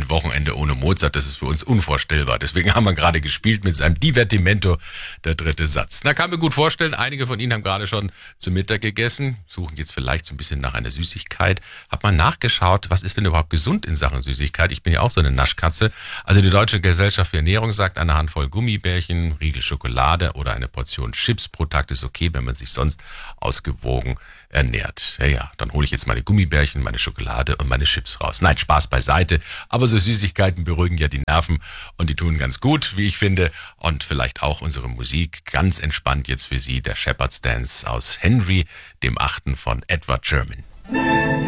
ein Wochenende ohne Mozart, das ist für uns unvorstellbar. Deswegen haben wir gerade gespielt mit seinem Divertimento, der dritte Satz. Na, kann mir gut vorstellen, einige von Ihnen haben gerade schon zu Mittag gegessen, suchen jetzt vielleicht so ein bisschen nach einer Süßigkeit. Hab mal nachgeschaut, was ist denn überhaupt gesund in Sachen Süßigkeit? Ich bin ja auch so eine Naschkatze. Also die Deutsche Gesellschaft für Ernährung sagt, eine Handvoll Gummibärchen, Riegel Schokolade oder eine Portion Chips pro Tag ist okay, wenn man sich sonst ausgewogen ernährt. Ja, dann hole ich jetzt meine Gummibärchen, meine Schokolade und meine Chips raus. Nein, Spaß beiseite. Aber so Süßigkeiten beruhigen ja die Nerven und die tun ganz gut, wie ich finde. Und vielleicht auch unsere Musik. Ganz entspannt jetzt für Sie der Shepherd's Dance aus Henry, dem 8. von Edward German.